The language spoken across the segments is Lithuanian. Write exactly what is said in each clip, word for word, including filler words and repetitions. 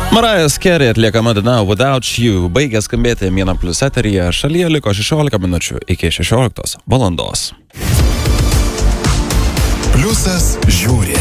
Mariah Carey atliekama daina Without You baigė skambėti Mėna Plus eteryje, šalyje liko šešiolika minučių iki šešioliktos valandos. Pliusas žiūri.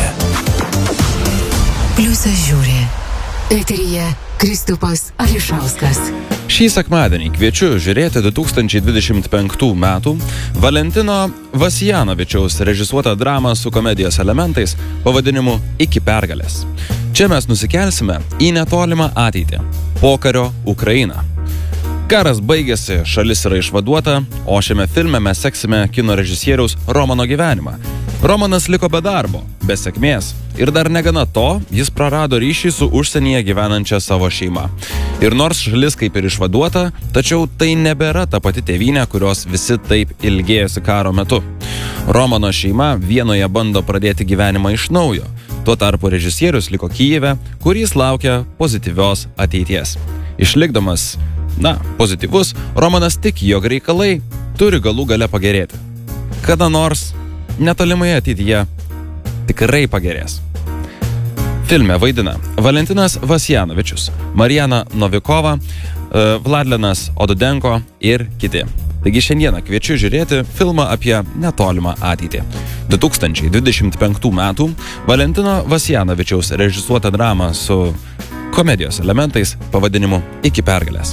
Pliusas žiūri. Eteryje Kristupas Ališauskas. Šį sekmadienį kviečiu žiūrėti du tūkstančiai dvidešimt penktų metų Valentino Vasjanovičiaus režisuotą dramą su komedijos elementais pavadinimu Iki pergalės. Čia mes nusikelsime į netolimą ateitį – pokario Ukrainą. Karas baigėsi, šalis yra išvaduota, o šiame filme mes seksime kino režisieriaus Romano gyvenimą. Romanas liko be darbo, be sėkmės ir dar negana to, jis prarado ryšį su užsienyje gyvenančia savo šeima. Ir nors šalis kaip ir išvaduota, tačiau tai nebėra ta pati tėvynė, kurios visi taip ilgėjosi karo metu. Romano šeima Vienoje bando pradėti gyvenimą iš naujo. Tuo tarpu režisierius liko Kijeve, kur jis laukia pozityvios ateities. Išlikdamas, na, pozityvus, Romanas tiki, jog reikalai turi galų gale pagerėti. Kada nors, netolimoje ateityje, tikrai pagerės. Filme vaidina Valentinas Vasjanovičius, Marijana Novikova, Vladlenas Odudenko ir kiti. Taigi šiandieną kviečiu žiūrėti filmą apie netolimą ateitį. du tūkstančiai dvidešimt penktų metų Valentino Vasjanovičiaus režisuotą dramą su komedijos elementais pavadinimu Iki pergalės.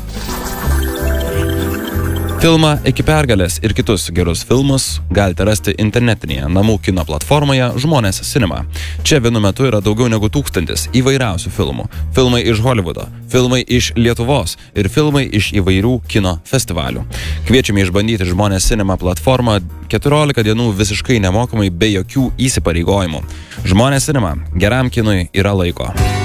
Filmą Iki pergalės ir kitus gerus filmus galite rasti internetinėje namų kino platformoje Žmonės Cinema. Čia vienu metu yra daugiau negu tūkstantis įvairiausių filmų. Filmai iš Hollywoodo, filmai iš Lietuvos ir filmai iš įvairių kino festivalių. Kviečiame išbandyti Žmonės Cinema platformą keturiolika dienų visiškai nemokamai be jokių įsipareigojimų. Žmonės Cinema. Geram kinui yra laiko.